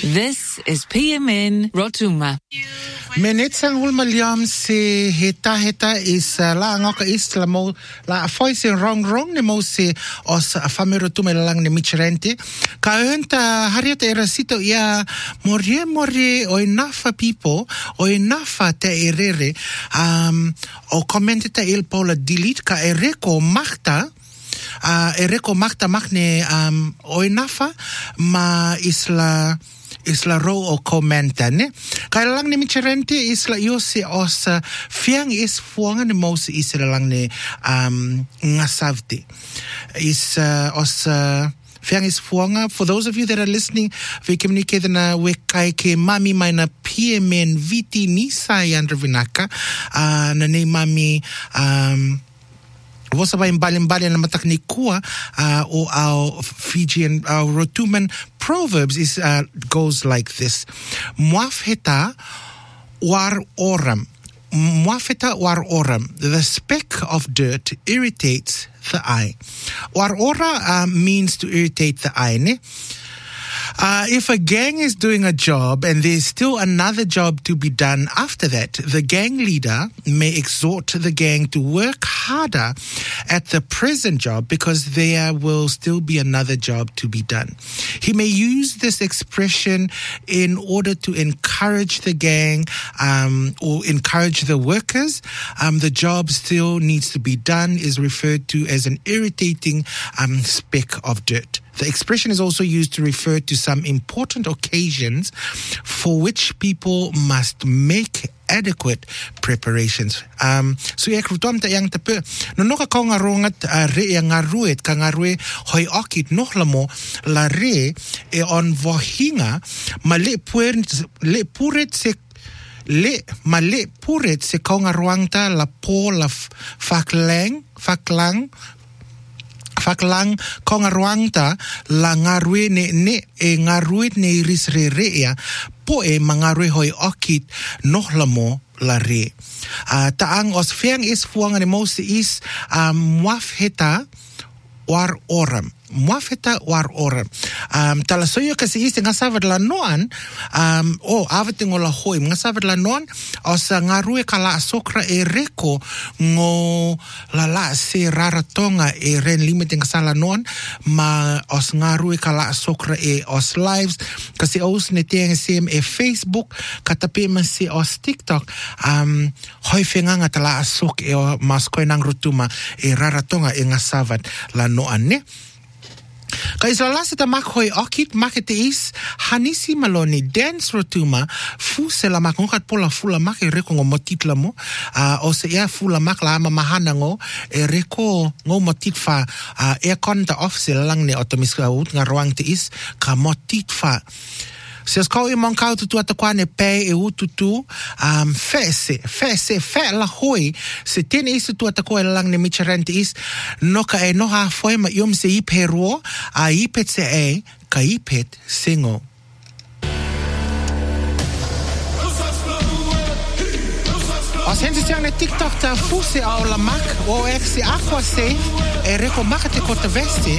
This is PMN Rotuma. Menetsang ulmaliam se heta is la ngoka is la mo la voice wrong ne mo se os famero Rotuma lang ne Micherente ka enta hariata erasito ya morie o enough people o enough te erere o commentata il pola delete ka ereko magta magne o enough ma isla ro o commenta ne kaya lang ni Micherente isla yose os fiang is fuanga ni mos isla lang ni ngasavte is os fiang is fuanga. For those of you that are listening, we communicate na we kai ke mami mai na PMN viti nisa yandra vinaka na ne mami Wasa ba imbali na mataknikua o our Fijian Rotuman proverbs is goes like this: Muafheta war oram. Muafheta war oram. The speck of dirt irritates the eye. War ora means to irritate the eye. Ne? If a gang is doing a job and there's still another job to be done after that, the gang leader may exhort the gang to work harder at the present job because there will still be another job to be done. He may use this expression in order to encourage the gang or encourage the workers. The job still needs to be done is referred to as an irritating speck of dirt. The expression is also used to refer to some important occasions for which people must make adequate preparations. So ek rutom ta yang tepe no ka ngarongat re yang ngaruet ka ngarue hoi okit nohlamo la re e on vohinga male puret se le male puret se ngaruangta la po la faklang kongaruangta la ngarue ne e ngaruit ne risre rea po e mangarue hoi okit nohlamo la re taang os fiang is fuang ne most is muafheta war oram talasoyo kasi is ngasavat la noan avating ola hoi ngasavat la noan os ngarue kala sokra e reko ngo la se raratonga e ren limit ngasala noan ma os ngarue kala sokra e os lives kasi os neteng sem e Facebook katape man se os TikTok hoi fenga tala sok e mas koinang Rotuma e raratonga e ngasavat la noan ne. Kaya salasa ta makhoi okit makete is hanisi maloni dance Rotuma fu sela makongat pola fula mak e reko ngo motit lamo o se ya fula mak la mahana ngo e reko ngo motit fa e konta off sela lang ne otomis ka ut nga roang te is ka motit fa se skau e mon kau tu atakwane pe e ututu fe la hoi se tene isu tu atakwa lang ne Micherente is no ka e no ha foi ma yom se iperuo a ipet se e ka ipet singo As gente siang ne TikTok ta fuse au la mak o ex se aqua se e reko makate kota veste